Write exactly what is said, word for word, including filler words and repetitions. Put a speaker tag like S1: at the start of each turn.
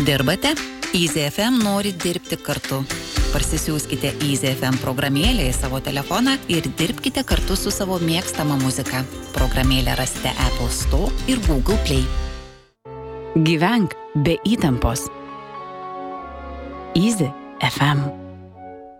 S1: Dirbate? Easy F M nori dirbti kartu. Parsisiųskite Easy F M programėlę į savo telefoną ir dirbkite kartu su savo mėgstama muzika. Programėlę rasite Apple Store ir Google Play.
S2: Gyvenk be įtampos. Easy F M.